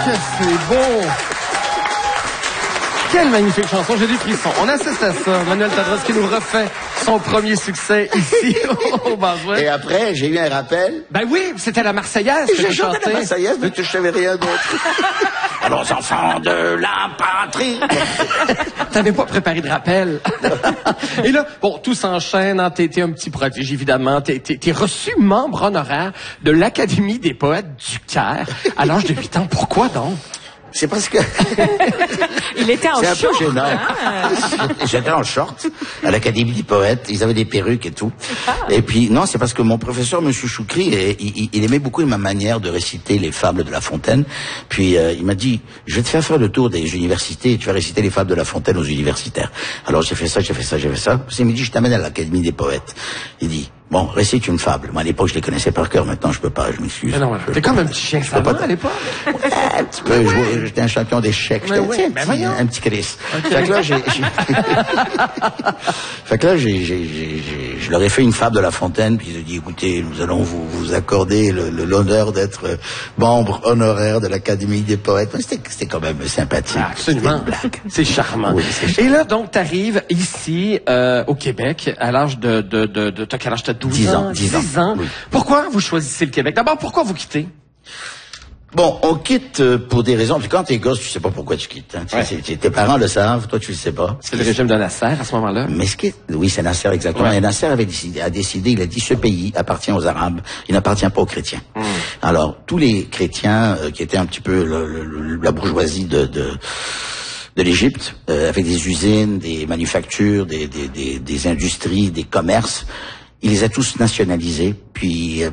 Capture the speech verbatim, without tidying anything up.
que c'est beau! Quelle magnifique chanson, j'ai des frissons. On assiste à ça. Manuel Tadros qui nous refait son premier succès ici au Baswell. Et après, j'ai eu un rappel. Ben oui, c'était la Marseillaise que J'ai tu chanté chantais. la Marseillaise, mais je savais rien d'autre. Alors, enfants de la patrie. T'avais pas préparé de rappel. Et là, bon, tout s'enchaîne. Hein, t'es, t'es un petit prodige, évidemment. T'es, t'es, t'es reçu membre honoraire de l'Académie des poètes du Caire à l'âge de huit ans. Pourquoi donc? C'est parce que... Il était en C'est un short, peu gênant. hein? J'étais en short à l'Académie des poètes. Ils avaient des perruques et tout. Ah. Et puis, non, c'est parce que mon professeur, Monsieur Choukri, il, il, il aimait beaucoup ma manière de réciter les fables de La Fontaine. Puis, euh, il m'a dit, je vais te faire faire le tour des universités et tu vas réciter les fables de La Fontaine aux universitaires. Alors, j'ai fait ça, j'ai fait ça, j'ai fait ça. Puis, il m'a dit, je t'amène à l'Académie des poètes. Il dit, bon, récite une fable. Moi, à l'époque, je les connaissais par cœur. Maintenant, je peux pas, je m'excuse. Non, je t'es comme un petit chien savant à l'époque. Un petit peu, je- j'étais un champion d'échecs. J'étais oui, un, ben petit- un petit Chris. Fait que là, j'ai, j'ai... fait que là, j'ai, j'ai, j'ai, j'ai- je leur ai fait une fable de La Fontaine, puis ils ont dit, écoutez, nous allons vous, vous accorder le, le- l'honneur d'être membre honoraire de l'Académie des poètes. C'était, c'était quand même sympathique. Ah, absolument. C'était une blague. C'est charmant. Oui, c'est charmant. Et là, donc, t'arrives ici, euh, au Québec, à l'âge de, de, de, de, t'as quel âge? T'as douze dix ans? ans, dix ans. dix ans. Oui. Pourquoi vous choisissez le Québec? D'abord, pourquoi vous quittez? Bon, on quitte euh, pour des raisons. Puis quand t'es gosse, tu sais pas pourquoi tu quittes. Hein. Tu Ouais. sais, c'est- tes parents le savent, toi tu le sais pas. C'est le régime de Nasser à ce moment-là. Mais ce qui est... Oui, c'est Nasser, exactement. Ouais. Et Nasser avait décidé, a décidé, il a dit, ce pays appartient aux Arabes, il n'appartient pas aux chrétiens. Mm. Alors, tous les chrétiens, euh, qui étaient un petit peu le, le, le- la bourgeoisie de... de de l'Égypte, euh, avec des usines, des manufactures, des, des, des, des industries, des commerces, il les a tous nationalisés, puis... Euh,